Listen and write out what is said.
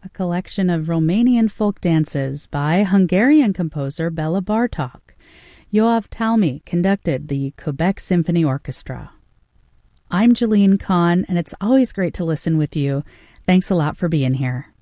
a collection of Romanian folk dances by Hungarian composer Bela Bartok. Yoav Talmi conducted the Quebec Symphony Orchestra. I'm Jalene Kahn, and it's always great to listen with you. Thanks a lot for being here.